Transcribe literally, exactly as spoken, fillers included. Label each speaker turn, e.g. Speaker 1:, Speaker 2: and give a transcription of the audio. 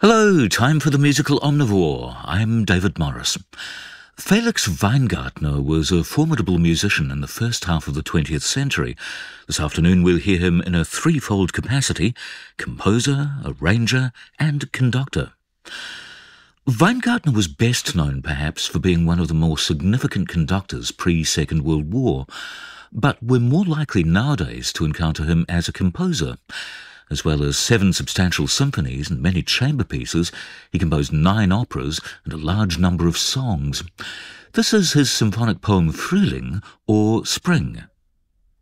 Speaker 1: Hello, time for the musical omnivore. I'm David Morris. Felix Weingartner was a formidable musician in the first half of the twentieth century. This afternoon we'll hear him in a threefold capacity: composer, arranger, and conductor. Weingartner was best known, perhaps, for being one of the more significant conductors pre-Second World War, but we're more likely nowadays to encounter him as a composer. As well as seven substantial symphonies and many chamber pieces, he composed nine operas and a large number of songs. This is his symphonic poem Frühling, or Spring.